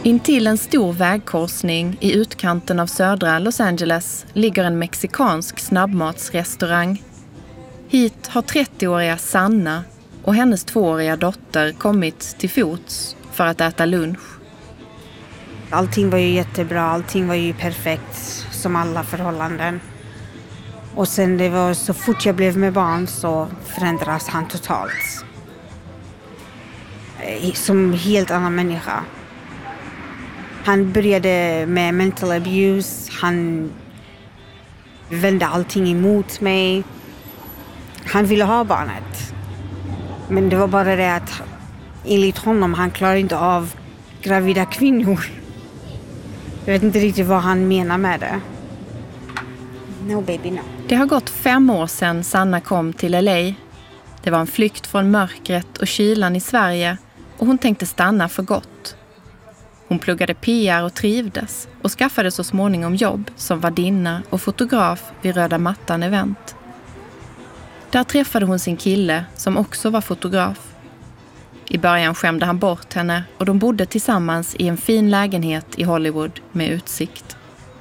Intill en stor vägkorsning i utkanten av södra Los Angeles ligger en mexikansk snabbmatsrestaurang. Hit har 30-åriga Sanna och hennes 2-åriga dotter kommit till fots för att äta lunch. Allting var ju jättebra, allting var ju perfekt som alla förhållanden. Och sen det var så fort jag blev med barn så förändras han totalt. Som helt annan människa. Han började med mental abuse, han vände allting emot mig. Han ville ha barnet. Men det var bara det att enligt honom, han klarar inte av gravida kvinnor. Jag vet inte riktigt vad han menar med det. No baby, no. Det har gått 5 år sedan Sanna kom till LA. Det var en flykt från mörkret och kylan i Sverige och hon tänkte stanna för gott. Hon pluggade PR och trivdes och skaffade så småningom jobb som vardinna och fotograf vid Röda Mattan-event. Där träffade hon sin kille som också var fotograf. I början skämde han bort henne och de bodde tillsammans i en fin lägenhet i Hollywood med utsikt.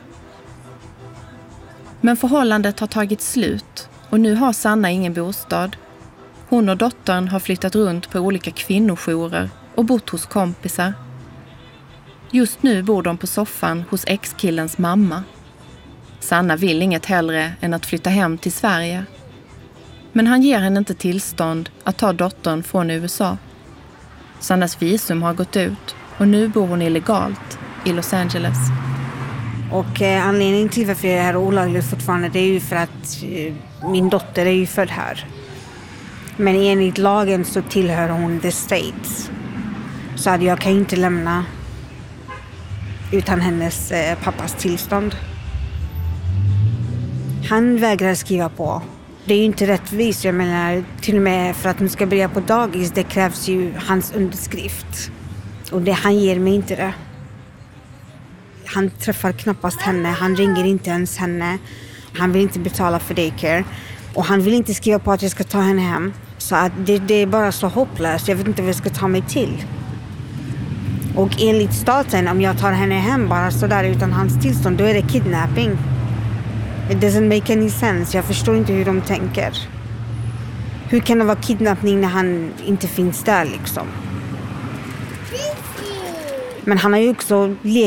Men förhållandet har tagit slut och nu har Sanna ingen bostad. Hon och dottern har flyttat runt på olika kvinnojourer och bott hos kompisar. Just nu bor de på soffan hos ex-killens mamma. Sanna vill inget hellre än att flytta hem till Sverige. Men han ger henne inte tillstånd att ta dottern från USA. Sannas visum har gått ut och nu bor hon illegalt i Los Angeles. Och anledningen till varför jag är här olagligt fortfarande, det är ju för att min dotter är ju född här. Men enligt lagen så tillhör hon the States. Så att jag kan inte lämna utan hennes pappas tillstånd. Han vägrar skriva på. Det är ju inte rättvist, jag menar till och med för att hon ska börja på dagis, det krävs ju hans underskrift. Och han ger mig inte det. Han träffar knappast henne, han ringer inte ens henne. Han vill inte betala för daycare. Och han vill inte skriva på att jag ska ta henne hem. Så att det är bara så hopplöst, jag vet inte vad jag ska ta mig till. Och enligt staten, om jag tar henne hem bara sådär utan hans tillstånd, då är det kidnapping. It doesn't make any sense. Jag förstår inte hur de tänker. Hur kan det vara kidnappning när han inte finns där liksom? Men han har ju också